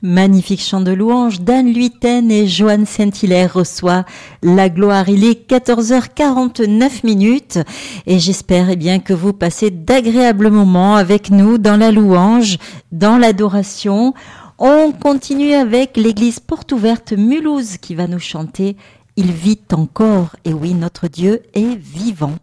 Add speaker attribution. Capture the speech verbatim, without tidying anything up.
Speaker 1: Magnifique chant de louange d'Anne Luyten et Joanne Saint-Hilaire reçoit la gloire. Il est quatorze heures quarante-neuf minutes et j'espère eh bien que vous passez d'agréables moments avec nous dans la louange, dans l'adoration. On continue avec l'église Porte Ouverte Mulhouse qui va nous chanter « Il vit encore ». Et oui, notre Dieu est vivant.